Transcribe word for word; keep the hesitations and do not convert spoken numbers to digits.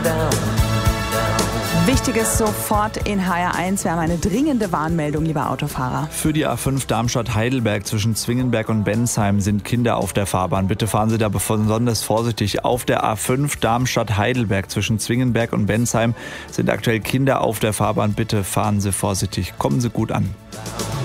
Wichtiges sofort in H R eins. Wir haben eine dringende Warnmeldung, lieber Autofahrer. Für die A fünf Darmstadt-Heidelberg zwischen Zwingenberg und Bensheim sind Kinder auf der Fahrbahn. Bitte fahren Sie da besonders vorsichtig. Auf der A fünf Darmstadt-Heidelberg zwischen Zwingenberg und Bensheim sind aktuell Kinder auf der Fahrbahn. Bitte fahren Sie vorsichtig. Kommen Sie gut an.